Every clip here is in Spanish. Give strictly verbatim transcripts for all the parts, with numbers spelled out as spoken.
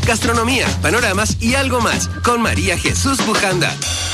gastronomía, panoramas y algo más con María Jesús Bujanda.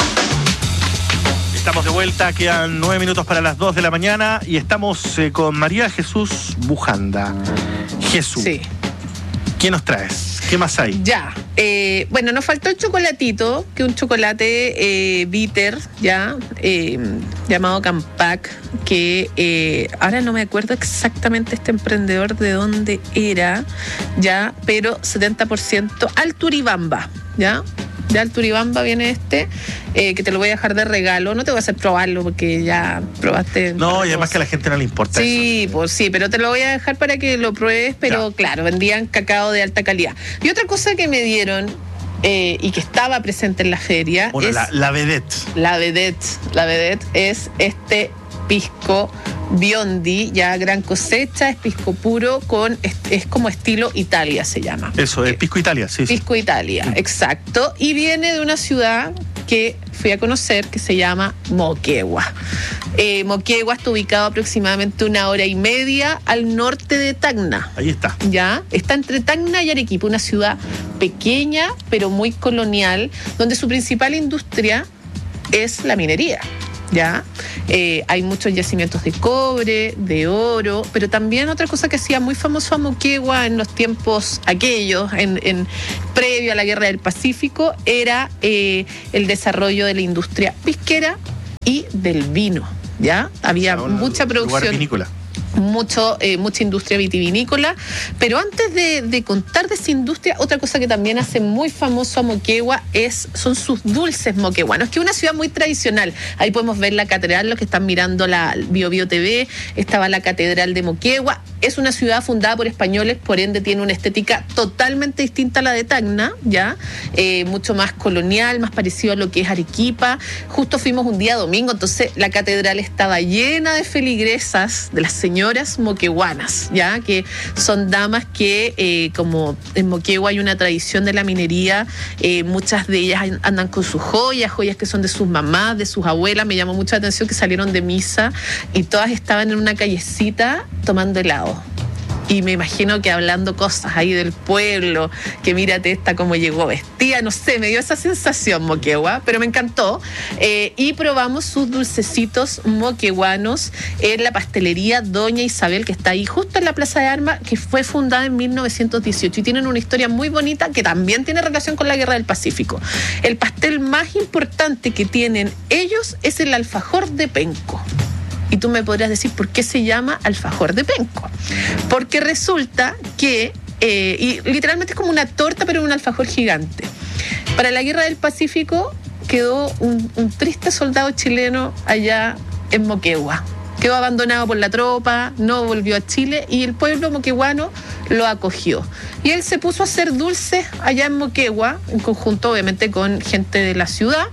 Estamos de vuelta, quedan nueve minutos para las dos de la mañana y estamos eh, con María Jesús Bujanda. Jesús, Sí. ¿qué nos traes? ¿Qué más hay? Ya, eh, bueno, nos faltó el chocolatito, que es un chocolate eh, bitter, ya, eh, llamado Campac, que eh, ahora no me acuerdo exactamente este emprendedor de dónde era, ya, pero setenta por ciento Alturibamba, ya. De Alturibamba viene este, eh, que te lo voy a dejar de regalo. No te voy a hacer probarlo porque ya probaste. No, y además que a la gente no le importa Sí, eso. pues sí, pero te lo voy a dejar para que lo pruebes, pero Ya. claro, vendían cacao de alta calidad. Y otra cosa que me dieron eh, y que estaba presente en la feria Bueno, es la, la vedette. la vedette. La vedette es este pisco Biondi, ya gran cosecha, es pisco puro, con es, es como estilo Italia se llama. Eso, es Eh, Pisco Italia, sí. sí. Pisco Italia, exacto. Y viene de una ciudad que fui a conocer que se llama Moquegua. Eh, Moquegua está ubicado aproximadamente una hora y media al norte de Tacna. Ahí está. Ya, está entre Tacna y Arequipa, una ciudad pequeña pero muy colonial, donde su principal industria es la minería. ¿Ya? Eh, hay muchos yacimientos de cobre, de oro, pero también otra cosa que hacía muy famoso a Moquegua en los tiempos aquellos, en, en previo a la Guerra del Pacífico, era eh, el desarrollo de la industria pisquera y del vino. ¿Ya? Había Un mucha lugar producción. vinícola. Mucho, eh, mucha industria vitivinícola, pero antes de, de contar de esa industria, otra cosa que también hace muy famoso a Moquegua es, son sus dulces moqueguanos, que es una ciudad muy tradicional. Ahí podemos ver la catedral, los que están mirando la Bio Bio T V, estaba la catedral de Moquegua. Es una ciudad fundada por españoles, por ende tiene una estética totalmente distinta a la de Tacna, ¿ya? Eh, mucho más colonial, más parecido a lo que es Arequipa. Justo fuimos un día domingo, entonces la catedral estaba llena de feligresas, de las señoras moqueguanas, ya, que son damas que eh, como en Moquegua hay una tradición de la minería, eh, muchas de ellas andan con sus joyas, joyas que son de sus mamás, de sus abuelas. Me llamó mucho la atención que salieron de misa y todas estaban en una callecita tomando helado. Y me imagino que hablando cosas ahí del pueblo, que mírate esta cómo llegó vestida, no sé, me dio esa sensación Moquegua, pero me encantó. Eh, y probamos sus dulcecitos moqueguanos en la pastelería Doña Isabel, que está ahí justo en la Plaza de Armas, que fue fundada en mil novecientos dieciocho. Y tienen una historia muy bonita que también tiene relación con la Guerra del Pacífico. El pastel más importante que tienen ellos es el alfajor de penco. Y tú me podrías decir por qué se llama alfajor de penco. Porque resulta que, eh, y literalmente es como una torta, pero un alfajor gigante. Para la Guerra del Pacífico quedó un, un triste soldado chileno allá en Moquegua. Quedó abandonado por la tropa, no volvió a Chile y el pueblo moqueguano lo acogió. Y él se puso a hacer dulces allá en Moquegua, en conjunto obviamente con gente de la ciudad.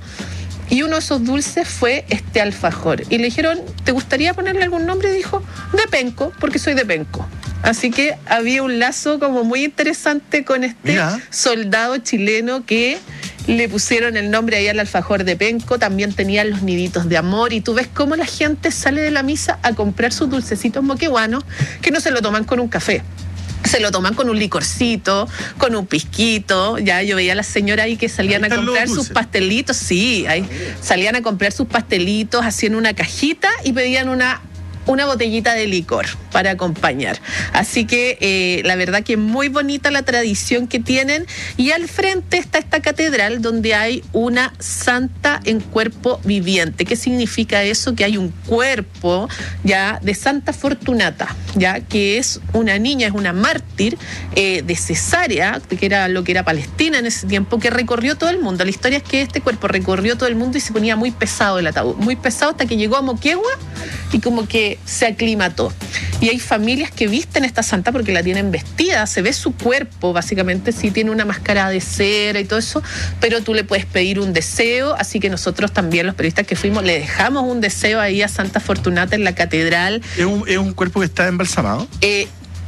Y uno de esos dulces fue este alfajor. Y le dijeron, ¿te gustaría ponerle algún nombre? Y dijo, de penco, porque soy de penco. Así que había un lazo como muy interesante con este Mira. soldado chileno que le pusieron el nombre ahí al alfajor de penco. También tenían los niditos de amor. Y tú ves cómo la gente sale de la misa a comprar sus dulcecitos moqueguanos, que no se lo toman con un café. Se lo toman con un licorcito, con un pisquito. Ya yo veía a las señoras ahí que salían Ahí a están comprar los sus dulces. pastelitos. Sí, ahí salían a comprar sus pastelitos, hacían una cajita y pedían una una botellita de licor para acompañar. Así que eh, la verdad que es muy bonita la tradición que tienen. Y al frente está esta catedral donde hay una santa en cuerpo viviente. ¿Qué significa eso? Que hay un cuerpo ya de Santa Fortunata, ya que es una niña, es una mártir eh, de Cesarea, que era lo que era Palestina en ese tiempo, que recorrió todo el mundo. La historia es que este cuerpo recorrió todo el mundo y se ponía muy pesado el ataúd, muy pesado hasta que llegó a Moquegua y como que se aclimató. Y hay familias que visten esta santa porque la tienen vestida, se ve su cuerpo, básicamente sí tiene una máscara de cera y todo eso, pero tú le puedes pedir un deseo, así que nosotros también, los periodistas que fuimos, le dejamos un deseo ahí a Santa Fortunata en la catedral. ¿Es un, es un cuerpo que está embalsamado? Eh,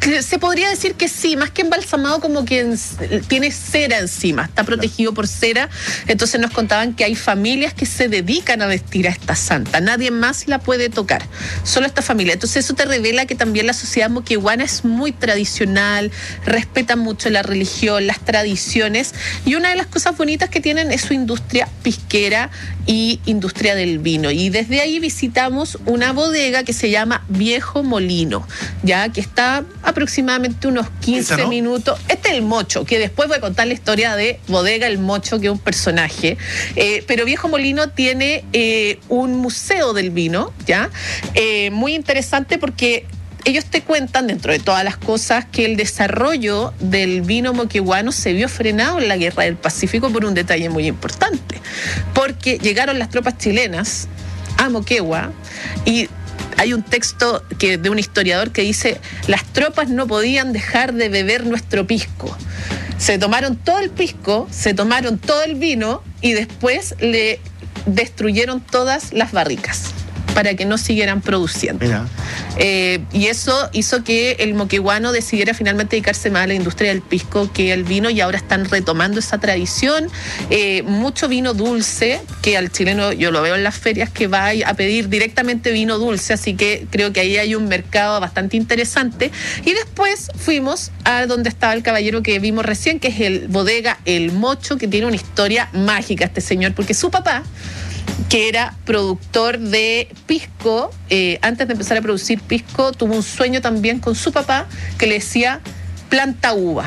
Se podría decir que sí, más que embalsamado, como que en, tiene cera encima, está protegido por cera. Entonces nos contaban que hay familias que se dedican a vestir a esta santa, nadie más la puede tocar, solo esta familia. Entonces eso te revela que también la sociedad moquegüana es muy tradicional, respeta mucho la religión, las tradiciones, y una de las cosas bonitas que tienen es su industria pisquera y industria del vino. Y desde ahí visitamos una bodega que se llama Viejo Molino, ya que está aproximadamente unos quince ¿no? minutos. Este es el Mocho, que después voy a contar la historia de Bodega El Mocho, que es un personaje. Eh, pero Viejo Molino tiene eh, un museo del vino, ¿ya? Eh, muy interesante porque ellos te cuentan, dentro de todas las cosas, que el desarrollo del vino moquegüano se vio frenado en la Guerra del Pacífico por un detalle muy importante. Porque llegaron las tropas chilenas a Moquegua y hay un texto que, de un historiador que dice: las tropas no podían dejar de beber nuestro pisco. Se tomaron todo el pisco, se tomaron todo el vino y después le destruyeron todas las barricas para que no siguieran produciendo. Eh, y eso hizo que el moquegüano decidiera finalmente dedicarse más a la industria del pisco que al vino, y ahora están retomando esa tradición. Eh, mucho vino dulce, que al chileno yo lo veo en las ferias que va a pedir directamente vino dulce, así que creo que ahí hay un mercado bastante interesante. Y después fuimos a donde estaba el caballero que vimos recién, que es el Bodega El Mocho, que tiene una historia mágica este señor, porque su papá, que era productor de pisco, eh, antes de empezar a producir pisco, tuvo un sueño también con su papá que le decía: planta uva.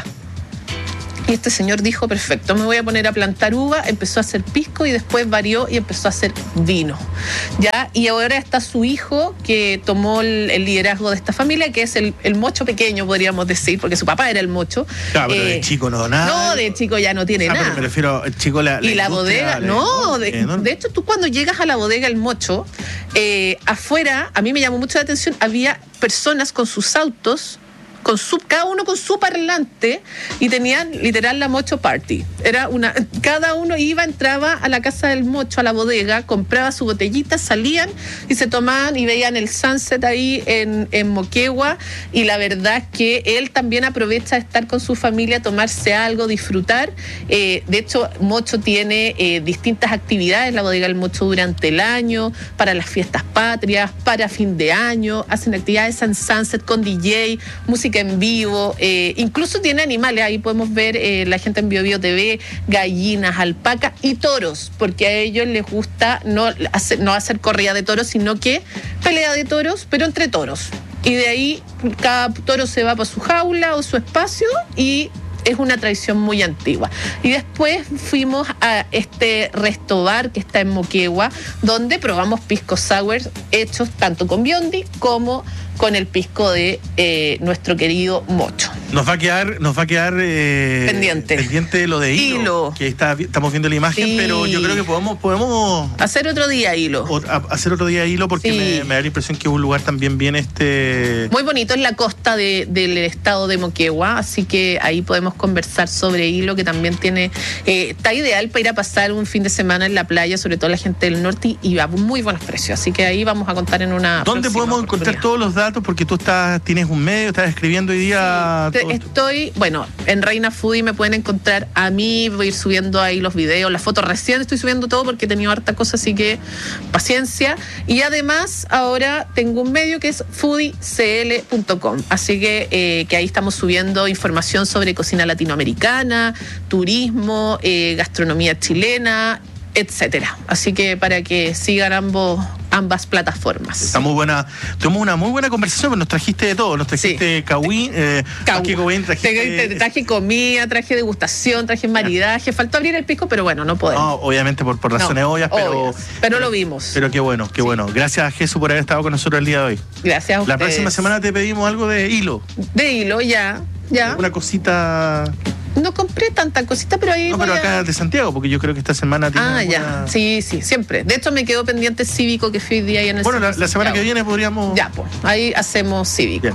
Y este señor dijo: perfecto, me voy a poner a plantar uva. Empezó a hacer pisco y después varió y empezó a hacer vino, ¿ya? Y ahora está su hijo, que tomó el, el liderazgo de esta familia, que es el, el Mocho pequeño, podríamos decir, porque su papá era el Mocho. Claro, pero eh, de chico no, nada. No, de chico ya no tiene ah, nada. Pero me refiero, el chico la, la Y la bodega, la, no, de, eh, no, de hecho tú cuando llegas a la bodega El Mocho, eh, afuera, a mí me llamó mucho la atención, había personas con sus autos, con su, cada uno con su parlante, y tenían literal la Mocho Party. Era una, cada uno iba, entraba a la casa del Mocho, a la bodega, compraba su botellita, salían y se tomaban y veían el sunset ahí en, en Moquegua. Y la verdad es que él también aprovecha de estar con su familia, tomarse algo, disfrutar. Eh, de hecho, Mocho tiene eh, distintas actividades, la bodega del Mocho, durante el año, para las fiestas patrias, para fin de año, hacen actividades en sunset con D J, música en vivo, eh, incluso tiene animales, ahí podemos ver eh, la gente en Bio Bio T V, gallinas, alpacas y toros, porque a ellos les gusta no hacer, no hacer corrida de toros, sino que pelea de toros, pero entre toros. Y de ahí cada toro se va para su jaula o su espacio, y es una tradición muy antigua. Y después fuimos a este resto bar que está en Moquegua, donde probamos pisco sour hechos tanto con Biondi como con el pisco de eh, nuestro querido Mocho. Nos va a quedar, nos va a quedar eh, pendiente. pendiente lo de hilo, hilo. que está, estamos viendo la imagen, sí. Pero yo creo que podemos, podemos hacer otro día hilo. O, a, hacer otro día hilo, porque sí. me, me da la impresión que es un lugar también bien este. Muy bonito, en la costa de, del estado de Moquegua, así que ahí podemos conversar sobre hilo, que también tiene, eh, está ideal para ir a pasar un fin de semana en la playa, sobre todo la gente del norte, y a muy buenos precios. Así que ahí vamos a contar en una. ¿Dónde podemos encontrar todos los datos? Porque tú estás, tienes un medio, estás escribiendo hoy día. Sí, estoy, bueno, en Reina Foodie me pueden encontrar a mí, voy a ir subiendo ahí los videos, las fotos, recién estoy subiendo todo porque he tenido harta cosa, así que paciencia. Y además ahora tengo un medio que es foodie c l punto com, así que, eh, que ahí estamos subiendo información sobre cocina latinoamericana, turismo, eh, gastronomía chilena, etcétera. Así que para que sigan ambos ambas plataformas. Está muy buena. Tuvimos una muy buena conversación, pero nos trajiste de todo. Nos trajiste sí. Cagüín, eh, Cagüín, trajiste... Traje comida, traje degustación, traje maridaje. Faltó abrir el pisco, pero bueno, no podemos. No, obviamente por, por razones no, obvias, pero... Obvias, pero lo vimos. Pero qué bueno, qué sí. bueno. Gracias a Jesús por haber estado con nosotros el día de hoy. Gracias a ustedes. La próxima semana te pedimos algo de hilo. De hilo, ya, ya. Una cosita... No compré tanta cosita, pero ahí. No, pero a... acá de Santiago, porque yo creo que esta semana tiene. Ah, alguna... ya. Sí, sí, siempre. De hecho, me quedó pendiente cívico que fui día ahí en el. Bueno, la, la semana que viene podríamos. Ya, pues. Ahí hacemos cívico. Bien.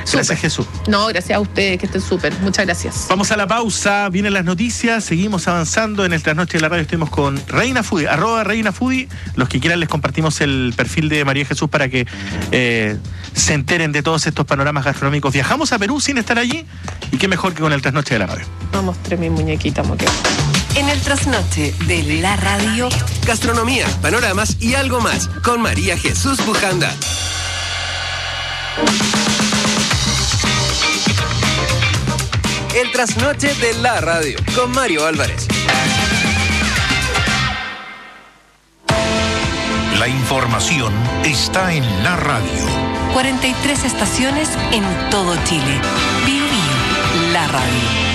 Gracias, Súper. Jesús. No, gracias a ustedes, que estén súper. Muchas gracias. Vamos a la pausa, vienen las noticias, seguimos avanzando. En el Trasnoche de la Radio estuvimos con Reina Foodie, arroba Reina Foodie. Los que quieran les compartimos el perfil de María Jesús para que eh, se enteren de todos estos panoramas gastronómicos. Viajamos a Perú sin estar allí y qué mejor que con el Trasnoche de la Radio. No mostré mi muñequita moquegua. En el Trasnoche de la Radio. Gastronomía, panoramas y algo más con María Jesús Bujanda. El Trasnoche de la Radio con Mario Álvarez. La información está en la radio. cuarenta y tres estaciones en todo Chile. Bio Bio, la radio.